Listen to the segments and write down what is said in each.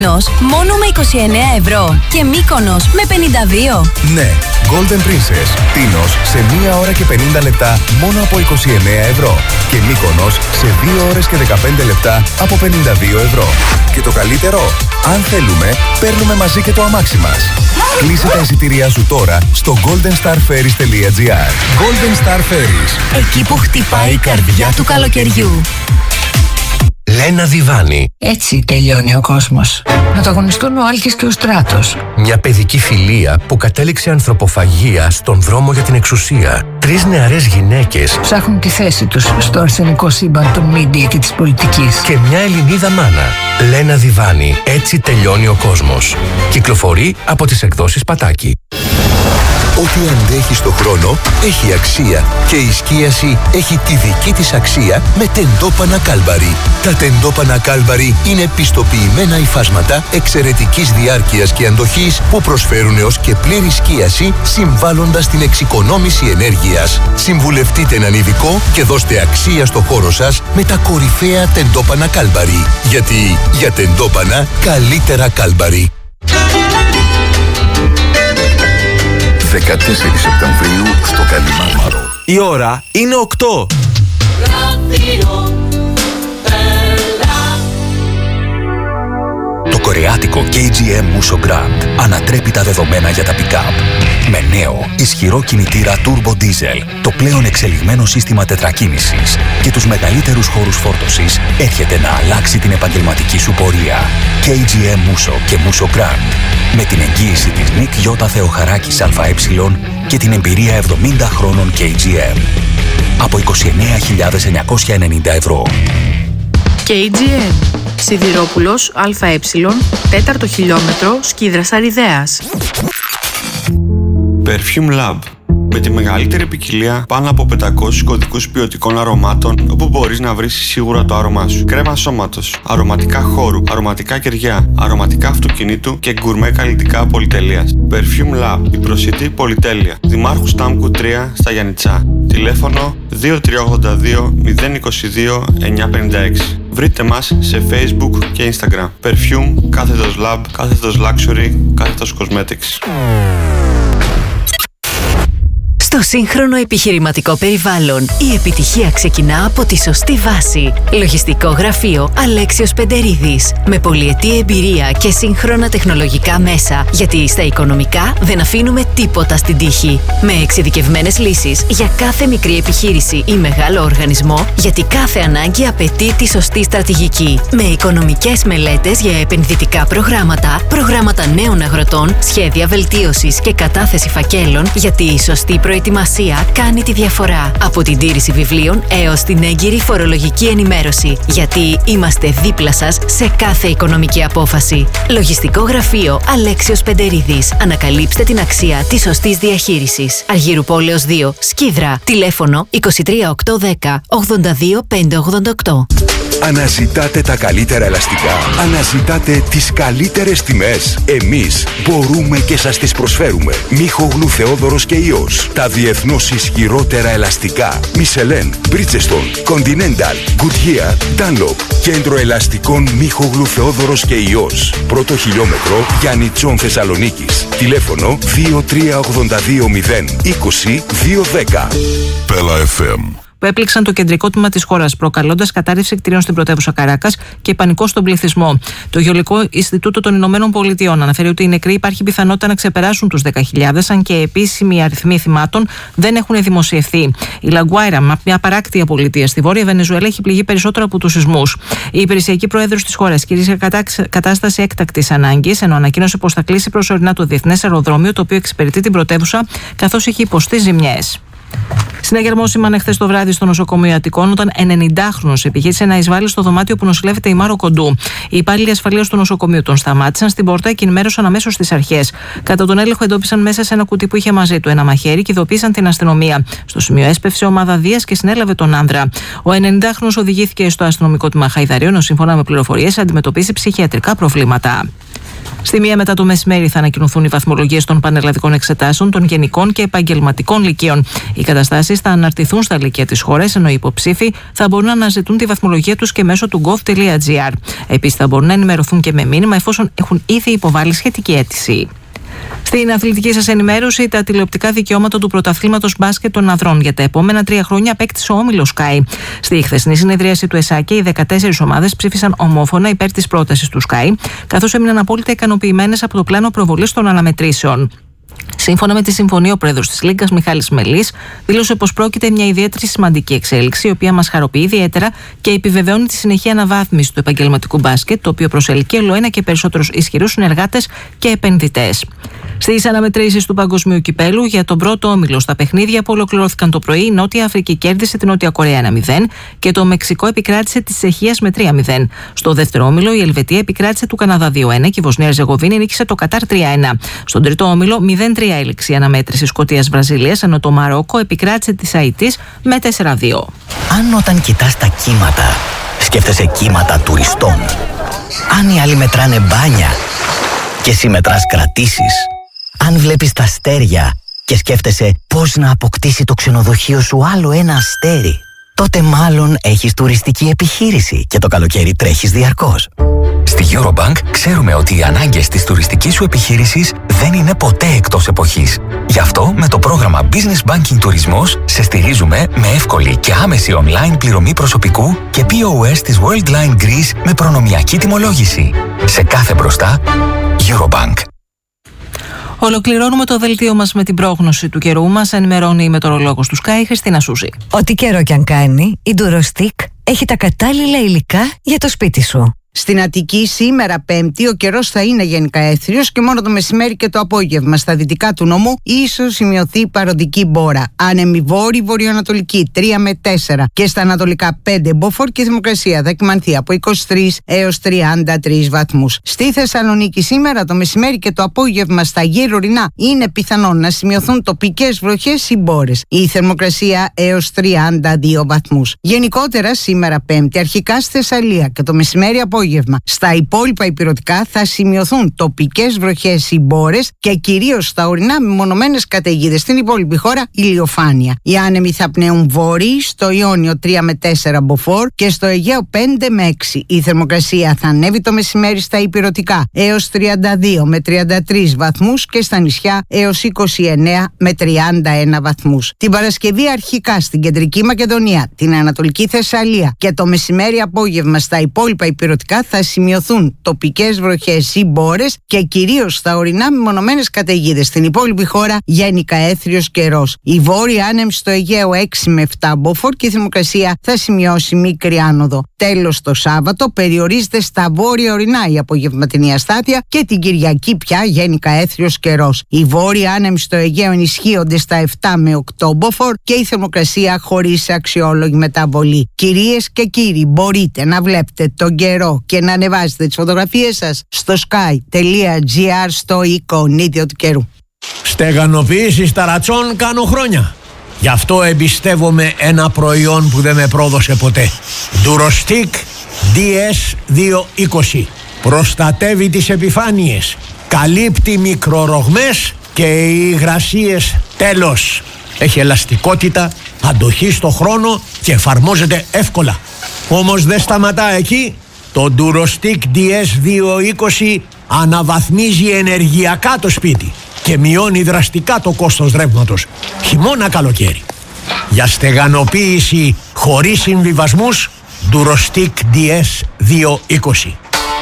Μόνο με 29 ευρώ και Μύκονος με 52. Ναι, Golden Princess. Τίνος σε 1 ώρα και 50 λεπτά μόνο από 29 ευρώ. Και Μύκονος σε 2 ώρες και 15 λεπτά από 52 ευρώ. Και το καλύτερο, αν θέλουμε, παίρνουμε μαζί και το αμάξι μας. Κλείσε τα εισιτήριά σου τώρα στο goldenstarferries.gr. Golden Star Ferries. Εκεί που χτυπάει η καρδιά του καλοκαιριού. Λένα Διβάνη. Έτσι τελειώνει ο κόσμος. Να το αγωνιστούν ο Άλκης και ο Στράτος. Μια παιδική φιλία που κατέληξε ανθρωποφαγία στον δρόμο για την εξουσία. 3 νεαρές γυναίκες ψάχνουν τη θέση τους στο αρσενικό σύμπαν των μίντια και της πολιτικής. Και μια Ελληνίδα μάνα. Λένα Διβάνη. Έτσι τελειώνει ο κόσμος. Κυκλοφορεί από τις εκδόσεις Πατάκη. Ό,τι αντέχει στο χρόνο έχει αξία και η σκίαση έχει τη δική της αξία με τεντόπανα Κάλμπαρι. Τα τεντόπανα Κάλμπαρι είναι πιστοποιημένα υφάσματα εξαιρετικής διάρκειας και αντοχής που προσφέρουν έως και πλήρη σκίαση συμβάλλοντας στην εξοικονόμηση ενέργειας. Συμβουλευτείτε έναν ειδικό και δώστε αξία στο χώρο σας με τα κορυφαία τεντόπανα Κάλμπαρι. Γιατί για τεντόπανα καλύτερα Κάλμπαρι. 14 Σεπτεμβρίου στο Καλιμάρμαρο. Η ώρα είναι 8. Το κορεάτικο KGM Musso Grand ανατρέπει τα δεδομένα για τα pick-up. Με νέο, ισχυρό κινητήρα Turbo Diesel, το πλέον εξελιγμένο σύστημα τετρακίνησης και τους μεγαλύτερους χώρους φόρτωσης, έρχεται να αλλάξει την επαγγελματική σου πορεία. KGM Musso και Musso Grand. Με την εγγύηση της Nick J. Θεοχαράκης ΑΕ και την εμπειρία 70 χρόνων KGM. Από 29.990 ευρώ. KGM. Σιδηρόπουλος ΑΕ, 4ο χιλιόμετρο, Σκίδρας Αριδέας. Perfume Lab. Με τη μεγαλύτερη ποικιλία πάνω από 500 κωδικούς ποιοτικών αρωμάτων, όπου μπορείς να βρεις σίγουρα το άρωμά σου. Κρέμα σώματος, αρωματικά χώρου, αρωματικά κεριά, αρωματικά αυτοκινήτου και γκουρμέ καλλιτικά πολυτελείας. Perfume Lab, η προσιτή πολυτέλεια. Δημάρχου Στάμκου 3 στα Γιαννιτσά. Τηλέφωνο 2382 022 956. Βρείτε μας σε Facebook και Instagram. Perfume, κάθετος Lab, κάθετος Luxury, κάθετος Cosmetics. Στο σύγχρονο επιχειρηματικό περιβάλλον, η επιτυχία ξεκινά από τη σωστή βάση. Λογιστικό γραφείο Αλέξιος Πεντερίδης. Με πολυετή εμπειρία και σύγχρονα τεχνολογικά μέσα, γιατί στα οικονομικά δεν αφήνουμε τίποτα στην τύχη. Με εξειδικευμένες λύσεις για κάθε μικρή επιχείρηση ή μεγάλο οργανισμό, γιατί κάθε ανάγκη απαιτεί τη σωστή στρατηγική. Με οικονομικές μελέτες για επενδυτικά προγράμματα, προγράμματα νέων αγροτών, σχέδια βελτίωσης και κατάθεση φακέλων, γιατί η σωστή προετοιμασία κάνει τη διαφορά. Από την τήρηση βιβλίων έως την έγκυρη φορολογική ενημέρωση. Γιατί είμαστε δίπλα σας σε κάθε οικονομική απόφαση. Λογιστικό γραφείο Αλέξιος Πεντερίδης. Ανακαλύψτε την αξία της σωστής διαχείρισης. Αργύρου Πόλεως 2, Σκίδρα. Τηλέφωνο 23810 82588. Αναζητάτε τα καλύτερα ελαστικά. Αναζητάτε τις καλύτερες τιμές. Εμείς μπορούμε και σας τις προσφέρουμε. Μίχογλου Θεόδωρος και Υιός. Τα διεθνώς ισχυρότερα ελαστικά. Μισελέν, Bridgestone, Continental, Goodyear, Dunlop. Κέντρο ελαστικών Μίχογλου Θεόδωρος και Υιός. Πρώτο χιλιόμετρο Γιάννητσον Θεσσαλονίκης. Τηλέφωνο 2382 020 210. Πέλα FM. Που έπληξαν το κεντρικό τμήμα της χώρας, προκαλώντας κατάρρευση κτηρίων στην πρωτεύουσα Καράκας και πανικό στον πληθυσμό. Το Γεωλογικό Ινστιτούτο των Ηνωμένων Πολιτειών αναφέρει ότι οι νεκροί υπάρχει πιθανότητα να ξεπεράσουν τους 10.000, αν και επίσημοι αριθμοί θυμάτων δεν έχουν δημοσιευθεί. Η Λαγκουάιρα, μια παράκτια πολιτεία στη Βόρεια Βενεζουέλα, έχει πληγεί περισσότερο από τους σεισμούς. Η υπηρεσιακή πρόεδρος της χώρας κήρυσε κατάσταση έκτακτης ανάγκης, ενώ ανακοίνωσε πως θα κλείσει προσωρινά το διεθνές αεροδρόμιο, το οποίο εξυπηρετεί την πρωτεύουσα, καθώς έχει υποστεί ζημιές. Συναγερμό σήμανε χθες το βράδυ στο νοσοκομείο Αττικών, όταν 90χρονος επιχείρησε να εισβάλλει στο δωμάτιο που νοσηλεύεται η Μάρο Κοντού. Οι υπάλληλοι ασφαλείας του νοσοκομείου τον σταμάτησαν στην πόρτα και ενημέρωσαν αμέσως τις αρχές. Κατά τον έλεγχο, εντόπισαν μέσα σε ένα κουτί που είχε μαζί του ένα μαχαίρι και ειδοποίησαν την αστυνομία. Στο σημείο έσπευσε ομάδα Δίας και συνέλαβε τον άνδρα. Ο 90χρονος οδηγήθηκε στο αστυνομικό τμήμα Χαϊδαρίων, ενώ σύμφωνα με πληροφορίες αντιμετωπίσει ψυχιατρικά προβλήματα. Στη 1 μετά το μεσημέρι θα ανακοινωθούν οι βαθμολογίες των πανελλαδικών εξετάσεων των γενικών και επαγγελματικών λυκείων. Οι καταστάσεις θα αναρτηθούν στα λύκεια της χώρας, ενώ οι υποψήφοι θα μπορούν να αναζητούν τη βαθμολογία τους και μέσω του gov.gr. Επίσης, θα μπορούν να ενημερωθούν και με μήνυμα εφόσον έχουν ήδη υποβάλει σχετική αίτηση. Στην αθλητική σας ενημέρωση, τα τηλεοπτικά δικαιώματα του πρωταθλήματος μπάσκετ των ανδρών για τα επόμενα 3 χρόνια απέκτησε ο όμιλος Sky. Στη χθεσινή συνεδρίαση του ΕΣΑΚΕ, οι 14 ομάδες ψήφισαν ομόφωνα υπέρ της πρότασης του Sky, καθώς έμειναν απόλυτα ικανοποιημένες από το πλάνο προβολής των αναμετρήσεων. Σύμφωνα με τη συμφωνία, ο πρόεδρος της Λίγκας, Μιχάλης Μελής, δήλωσε πως πρόκειται μια ιδιαίτερη σημαντική εξέλιξη, η οποία μας χαροποιεί ιδιαίτερα και επιβεβαιώνει τη συνεχή αναβάθμιση του επαγγελματικού μπάσκετ, το οποίο προσελκύει ολοένα και περισσότερους ισχυρούς συνεργάτες και επενδυτές. Στις αναμετρήσεις του Παγκοσμίου Κυπέλου για τον πρώτο όμιλο στα παιχνίδια που ολοκληρώθηκαν το πρωί, η Νότια Αφρική κέρδισε την Νότια Κορέα 1-0 και το Μεξικό επικράτησε τη Τσεχίας με 3-0. Στο δεύτερο όμιλο, η Ελβετία επικράτησε του Καναδά 2-1 και η Βοσνία Ερζεγοβίνη νίκησε το Κατάρ 3-1. Στον τρίτο όμιλο, 0-3 έληξε η αναμέτρηση Σκωτίας-Βραζιλίας, ενώ το Μαρόκο επικράτησε τη Αιτής με 4-2. Αν όταν κοιτάς τα κύματα, σκέφτεσαι κύματα τουριστών. Αν οι άλλοι μετράνε μπάνια και εσύ μετράς κρατήσεις. Αν βλέπεις τα αστέρια και σκέφτεσαι πώς να αποκτήσει το ξενοδοχείο σου άλλο ένα αστέρι, τότε μάλλον έχεις τουριστική επιχείρηση και το καλοκαίρι τρέχεις διαρκώς. Στη Eurobank ξέρουμε ότι οι ανάγκες της τουριστικής σου επιχείρησης δεν είναι ποτέ εκτός εποχής. Γι' αυτό με το πρόγραμμα Business Banking Τουρισμός σε στηρίζουμε με εύκολη και άμεση online πληρωμή προσωπικού και POS της Worldline Greece με προνομιακή τιμολόγηση. Σε κάθε μπροστά, Eurobank. Ολοκληρώνουμε το δελτίο μας με την πρόγνωση του καιρού. Μας ενημερώνει η μετεωρολόγος του Sky, Χριστίνα Σούζη. Ό,τι καιρό κι αν κάνει, η Durostick έχει τα κατάλληλα υλικά για το σπίτι σου. Στην Αττική σήμερα Πέμπτη ο καιρός θα είναι γενικά έθριος και μόνο το μεσημέρι και το απόγευμα στα δυτικά του νομού ίσως σημειωθεί παροντική μπόρα. Άνεμη βόρη βορειοανατολική 3 με 4 και στα ανατολικά 5 μποφόρ και η θερμοκρασία θα κυμανθεί από 23 έως 33 βαθμούς. Στη Θεσσαλονίκη σήμερα το μεσημέρι και το απόγευμα στα γύρω ορεινά είναι πιθανόν να σημειωθούν τοπικές βροχές ή μπόρες. Η θερμοκρασία έως 32 βαθμούς. Γενικότερα σήμερα Πέμπτη αρχικά στη Θεσσαλία και το μεσημέρι απόγευμα στα υπόλοιπα ηπειρωτικά θα σημειωθούν τοπικές βροχές ή μπόρες και κυρίως στα ορεινά μεμονωμένες καταιγίδες. Στην υπόλοιπη χώρα ηλιοφάνεια. Οι άνεμοι θα πνέουν βόρειοι, στο Ιόνιο 3 με 4 μποφόρ και στο Αιγαίο 5 με 6. Η θερμοκρασία θα ανέβει το μεσημέρι στα ηπειρωτικά έως 32 με 33 βαθμούς και στα νησιά έως 29 με 31 βαθμούς. Την Παρασκευή αρχικά στην Κεντρική Μακεδονία, την Ανατολική Θεσσαλία και το μεσημέρι απόγευμα στα υπόλοιπα ηπειρωτικά θα σημειωθούν τοπικές βροχές ή μπόρες και κυρίως στα ορεινά μεμονωμένες καταιγίδες. Στην υπόλοιπη χώρα γενικά έθριος καιρός. Η βόρεια άνεμη στο Αιγαίο 6 με 7 μποφόρ και η θερμοκρασία θα σημειώσει μικρή άνοδο. Τέλος, το Σάββατο περιορίζεται στα βόρεια ορεινά η απογευματινή αστάθεια και την Κυριακή πια γενικά έθριος καιρός. Οι βόρεια άνεμοι στο Αιγαίο ενισχύονται στα 7 με 8 μποφόρ και η θερμοκρασία χωρίς αξιόλογη μεταβολή. Κυρίες και κύριοι, μπορείτε να βλέπετε τον καιρό και να ανεβάζετε τις φωτογραφίες σας στο sky.gr στο εικονίδιο του καιρού. Στεγανοποίηση ταρατσών κάνω χρόνια. Γι' αυτό εμπιστεύομαι ένα προϊόν που δεν με πρόδωσε ποτέ. Durostick DS220. Προστατεύει τις επιφάνειες, καλύπτει μικρορογμές και υγρασίες. Τέλος. Έχει ελαστικότητα, αντοχή στο χρόνο και εφαρμόζεται εύκολα. Όμως δεν σταματά εκεί. Το Durostick DS220 αναβαθμίζει ενεργειακά το σπίτι και μειώνει δραστικά το κόστος ρεύματος, χειμώνα καλοκαίρι. Για στεγανοποίηση χωρίς συμβιβασμούς, Durostick DS220.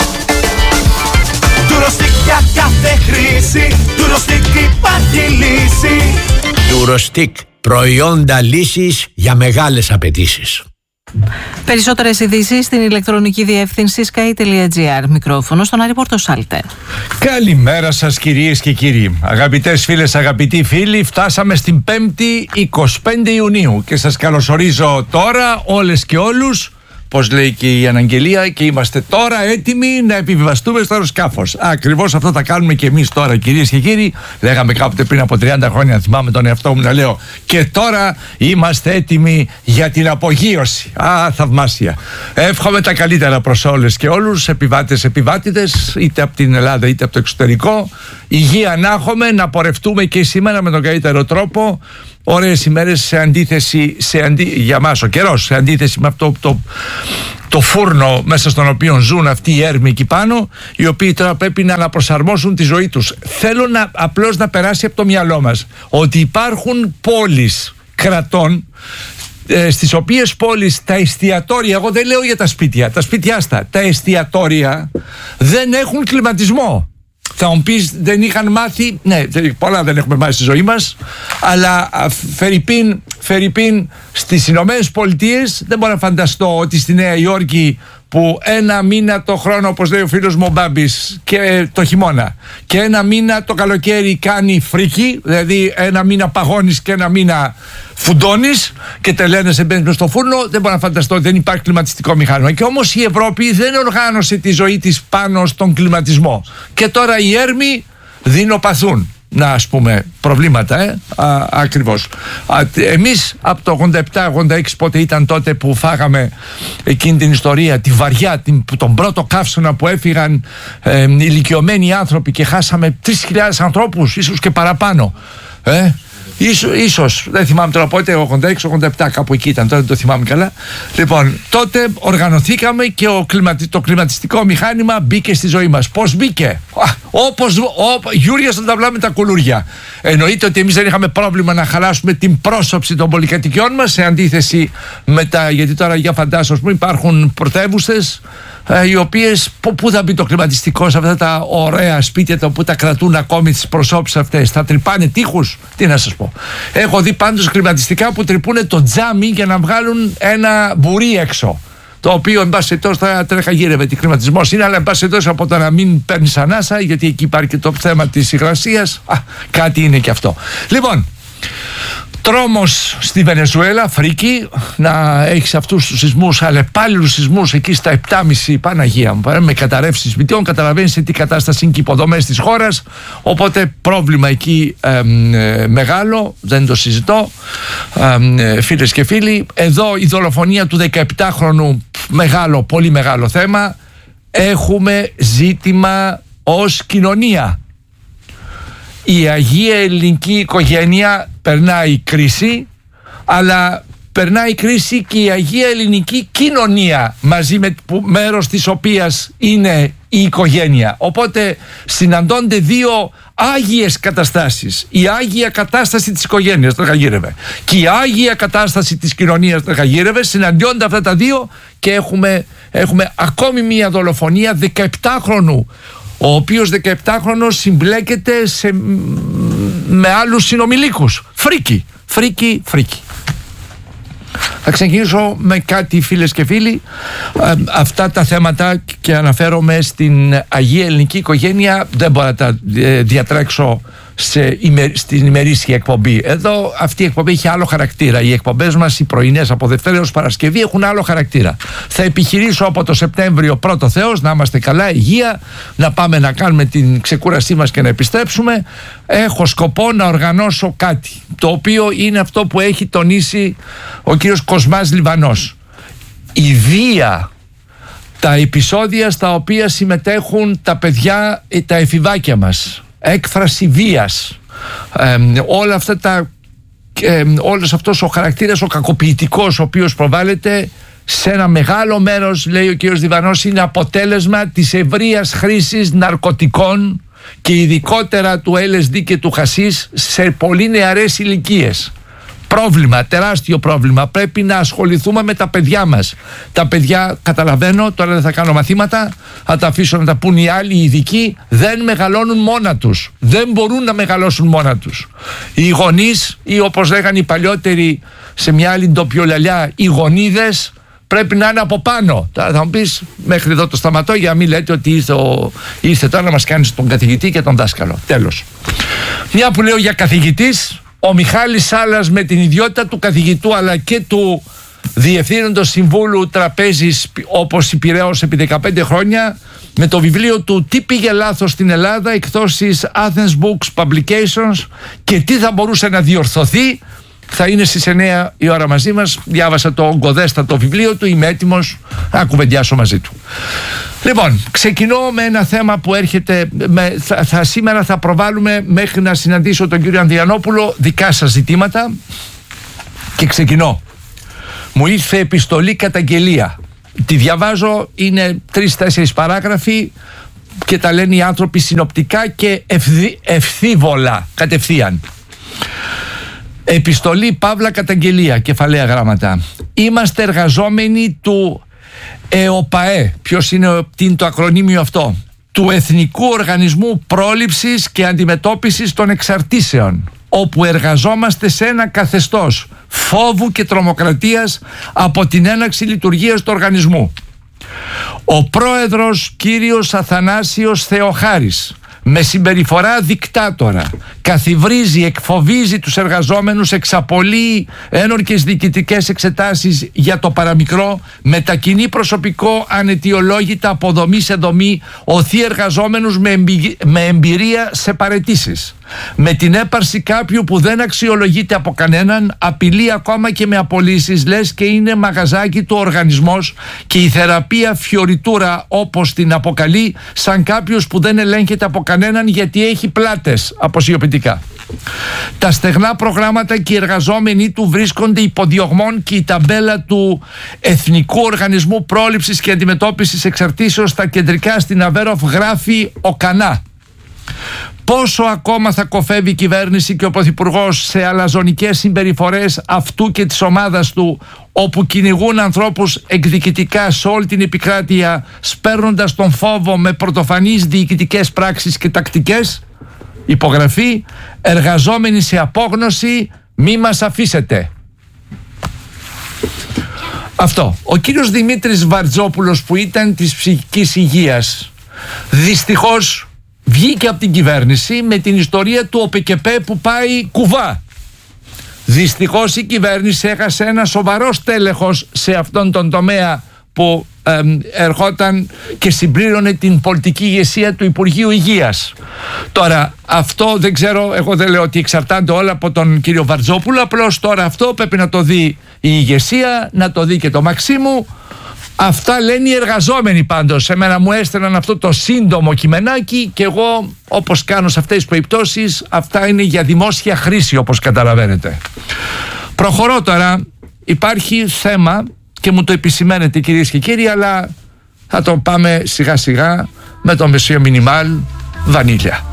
Durostick για κάθε χρήση, Durostick υπάρχει λύση. Durostick, προϊόντα λύσης για μεγάλες απαιτήσεις. Περισσότερες ειδήσεις στην ηλεκτρονική διεύθυνση sky.gr. Μικρόφωνο στον Άρη Πορτοσάλτε. Καλημέρα σας κυρίες και κύριοι. Αγαπητές φίλες, αγαπητοί φίλοι, φτάσαμε στην 5η 25 Ιουνίου και σας καλωσορίζω τώρα όλες και όλους πώς λέει και η αναγγελία, και είμαστε τώρα έτοιμοι να επιβιβαστούμε στο αεροσκάφος. Ακριβώς αυτό θα κάνουμε και εμείς τώρα, κυρίες και κύριοι. Λέγαμε κάποτε πριν από 30 χρόνια, θυμάμαι τον εαυτό μου να λέω, και τώρα είμαστε έτοιμοι για την απογείωση. Θαυμάσια. Εύχομαι τα καλύτερα προς όλες και όλους, επιβάτες, επιβάτηδες, είτε από την Ελλάδα είτε από το εξωτερικό. Υγεία να έχουμε, να πορευτούμε και σήμερα με τον καλύτερο τρόπο. Ωραίες ημέρες σε αντίθεση, για μας ο καιρός, σε αντίθεση με αυτό το φούρνο μέσα στον οποίο ζουν αυτοί οι έρμοι εκεί πάνω, οι οποίοι τώρα πρέπει να αναπροσαρμόσουν τη ζωή τους. Θέλω απλώς να περάσει από το μυαλό μας ότι υπάρχουν πόλεις κρατών, στις οποίες πόλεις τα εστιατόρια, εγώ δεν λέω για τα σπίτια, τα εστιατόρια δεν έχουν κλιματισμό. Θα μου πεις, δεν είχαν μάθει. Ναι, πολλά δεν έχουμε μάθει στη ζωή μας, αλλά φερειπίν στις Ηνωμένες Πολιτείες δεν μπορώ να φανταστώ ότι στη Νέα Υόρκη, που ένα μήνα το χρόνο, όπως λέει ο φίλος μου ο Μπάμπης, και το χειμώνα, και ένα μήνα το καλοκαίρι κάνει φρίκι, δηλαδή ένα μήνα παγώνεις και ένα μήνα φουντώνεις και τελένεσαι, μπαίνεις μες στο φούρνο, δεν μπορώ να φανταστώ ότι δεν υπάρχει κλιματιστικό μηχάνημα. Και όμως η Ευρώπη δεν οργάνωσε τη ζωή της πάνω στον κλιματισμό. Και τώρα οι έρμοι δεινοπαθούν. Να, ας πούμε, προβλήματα, ακριβώς. Εμείς από το 87-86, πότε ήταν τότε που φάγαμε εκείνη την ιστορία, τη βαριά, τον πρώτο καύσωνα που έφυγαν ηλικιωμένοι άνθρωποι και χάσαμε 3.000 ανθρώπους, ίσως και παραπάνω. Ίσως, δεν θυμάμαι τώρα πότε, 86-87, κάπου εκεί ήταν, τώρα δεν το θυμάμαι καλά. Λοιπόν, τότε οργανωθήκαμε και το κλιματιστικό μηχάνημα μπήκε στη ζωή μας. Πώς μπήκε? Γιούρια στον ταυλά με τα κουλούρια. Εννοείται ότι εμείς δεν είχαμε πρόβλημα να χαλάσουμε την πρόσωψη των πολυκατοικιών μας, σε αντίθεση με γιατί τώρα, για φαντάσου, υπάρχουν πρωτεύουσες οι οποίες, πού θα μπει το κλιματιστικό σε αυτά τα ωραία σπίτια που τα κρατούν ακόμη τις προσώψεις αυτές? Θα τρυπάνε τείχους? Τι να σας πω. Έχω δει πάντως κλιματιστικά που τρυπούν το τζάμι για να βγάλουν ένα μπουρί έξω, το οποίο εν πάση περιπτώσει θα τρέχα τι κλιματισμός είναι, αλλά εν πάση περιπτώσει από το να μην παίρνεις ανάσα, γιατί εκεί υπάρχει και το θέμα της υγρασίας, κάτι είναι και αυτό. Λοιπόν, τρόμος στη Βενεζουέλα, φρίκι, να έχεις αυτούς τους σεισμούς, αλλεπάλληλους σεισμούς εκεί στα 7,5, Παναγία μου, με καταρρεύσεις σπιτιών, καταλαβαίνεις σε τι κατάσταση είναι και υποδομές της χώρας, οπότε πρόβλημα εκεί μεγάλο, δεν το συζητώ, φίλες και φίλοι. Εδώ η δολοφονία του 17χρονου, μεγάλο, πολύ μεγάλο θέμα. Έχουμε ζήτημα ως κοινωνία. Η Αγία Ελληνική οικογένεια περνάει κρίση, αλλά περνάει κρίση και η Αγία Ελληνική κοινωνία, μαζί με μέρος της οποίας είναι η οικογένεια. Οπότε συναντώνται δύο άγιες καταστάσεις. Η άγια κατάσταση της οικογένειας, τρεχαγύρευε, και η άγια κατάσταση της κοινωνίας, τρεχαγύρευε. Συναντιόνται αυτά τα δύο και έχουμε ακόμη μία δολοφονία 17χρονου, ο οποίος 17χρονος συμπλέκεται με άλλους συνομιλίκους. Φρίκι. Θα ξεκινήσω με κάτι, φίλες και φίλοι. Αυτά τα θέματα, και αναφέρομαι στην Αγία Ελληνική οικογένεια, δεν μπορώ να τα διατρέξω στην ημερήσια εκπομπή. Εδώ αυτή η εκπομπή έχει άλλο χαρακτήρα. Οι εκπομπές μας, οι πρωινές από Δευτέρα ως Παρασκευή, έχουν άλλο χαρακτήρα. Θα επιχειρήσω από το Σεπτέμβριο, πρώτο Θεός, να είμαστε καλά, υγεία, να πάμε να κάνουμε την ξεκούρασή μας και να επιστρέψουμε. Έχω σκοπό να οργανώσω κάτι, το οποίο είναι αυτό που έχει τονίσει ο κύριος Κοσμάς Λιβανός. Η βία, τα επεισόδια στα οποία συμμετέχουν τα παιδιά, τα εφηβάκια μας, έκφραση βίας, όλος αυτός ο χαρακτήρας, ο κακοποιητικός, ο οποίος προβάλλεται σε ένα μεγάλο μέρος, λέει ο κ. Διβανός, είναι αποτέλεσμα της ευρείας χρήσης ναρκωτικών και ειδικότερα του LSD και του χασίς σε πολύ νεαρές ηλικίες. Πρόβλημα, τεράστιο πρόβλημα. Πρέπει να ασχοληθούμε με τα παιδιά μας. Τα παιδιά, καταλαβαίνω, τώρα δεν θα κάνω μαθήματα, θα τα αφήσω να τα πούν οι άλλοι, οι ειδικοί, δεν μεγαλώνουν μόνα τους. Δεν μπορούν να μεγαλώσουν μόνα τους. Οι γονείς, ή όπως λέγανε οι παλιότεροι σε μια άλλη ντοπιολαλιά, οι γονίδες, πρέπει να είναι από πάνω. Τώρα θα μου πεις, μέχρι εδώ το σταματώ, για να μην λέτε ότι ήρθε τώρα να μας κάνεις τον καθηγητή και τον δάσκαλο. Τέλος. Μια που λέω για καθηγητής, ο Μιχάλης Σάλλας, με την ιδιότητα του καθηγητού αλλά και του Διευθύνοντος Συμβούλου Τραπέζης όπως η Πειραιώς επί 15 χρόνια, με το βιβλίο του «Τι πήγε λάθος στην Ελλάδα», εκδόσεις Athens Books Publications, και τι θα μπορούσε να διορθωθεί. Θα είναι στις 9 η ώρα μαζί μας. Διάβασα το ογκοδέστατο βιβλίο του, είμαι έτοιμος να κουβεντιάσω μαζί του. Λοιπόν, ξεκινώ με ένα θέμα που έρχεται, σήμερα θα προβάλλουμε μέχρι να συναντήσω τον κύριο Ανδριανόπουλο δικά σας ζητήματα, και ξεκινώ. Μου ήρθε επιστολή καταγγελία. Τη διαβάζω, είναι 3-4 παράγραφοι και τα λένε οι άνθρωποι συνοπτικά και ευθύβολα, κατευθείαν. Επιστολή παύλα καταγγελία, κεφαλαία γράμματα. Είμαστε εργαζόμενοι του ΕΟΠΑΕ. Ποιος είναι το ακρονίμιο αυτό? Του Εθνικού Οργανισμού Πρόληψης και Αντιμετώπισης των Εξαρτήσεων, όπου εργαζόμαστε σε ένα καθεστώς φόβου και τρομοκρατίας από την έναρξη λειτουργίας του οργανισμού. Ο πρόεδρος κύριος Αθανάσιος Θεοχάρης, με συμπεριφορά δικτάτορα, καθιβρίζει, εκφοβίζει τους εργαζόμενους, εξαπολύει ένορκες διοικητικές εξετάσεις για το παραμικρό, μετακινεί προσωπικό αναιτιολόγητα από δομή σε δομή, οθεί εργαζόμενους με εμπειρία σε παραιτήσεις. Με την έπαρση κάποιου που δεν αξιολογείται από κανέναν, απειλεί ακόμα και με απολύσεις, λες και είναι μαγαζάκι του οργανισμός, και η θεραπεία φιωριτούρα, όπως την αποκαλεί, σαν κάποιος που δεν ελέγχεται από κανέναν γιατί έχει πλάτες, αποσιοποιητικά. Τα στεγνά προγράμματα και οι εργαζόμενοι του βρίσκονται υποδιωγμών, και η ταμπέλα του Εθνικού Οργανισμού Πρόληψης και Αντιμετώπισης Εξαρτήσεων στα κεντρικά στην Αβέροφ γράφει «Οκανά». Πόσο ακόμα θα κοφεύει η κυβέρνηση και ο Πρωθυπουργός σε αλαζονικές συμπεριφορές αυτού και της ομάδας του, όπου κυνηγούν ανθρώπους εκδικητικά σε όλη την επικράτεια, σπέρνοντας τον φόβο με πρωτοφανείς διοικητικές πράξεις και τακτικές? Υπογραφή «Εργαζόμενοι σε απόγνωση, μη μας αφήσετε». Αυτό. Ο κύριος Δημήτρης Βαρτζόπουλος, που ήταν της ψυχικής υγείας, δυστυχώς βγήκε από την κυβέρνηση με την ιστορία του ΟΠΕΚΕΠΕ που πάει κουβά. Δυστυχώς η κυβέρνηση έχασε ένα σοβαρό στέλεχος σε αυτόν τον τομέα που ερχόταν και συμπλήρωνε την πολιτική ηγεσία του Υπουργείου Υγείας. Τώρα αυτό δεν ξέρω, εγώ δεν λέω ότι εξαρτάται όλα από τον κύριο Βαρτζόπουλο, απλώς τώρα αυτό πρέπει να το δει η ηγεσία, να το δει και το Μαξίμου. Αυτά λένε οι εργαζόμενοι πάντως. Εμένα μου έστελναν αυτό το σύντομο κειμενάκι και εγώ, όπως κάνω σε αυτές τις περιπτώσεις, αυτά είναι για δημόσια χρήση, όπως καταλαβαίνετε. Προχωρώ τώρα. Υπάρχει θέμα και μου το επισημαίνετε, κυρίες και κύριοι, αλλά θα το πάμε σιγά σιγά με το Monsieur Minimal Βανίλια.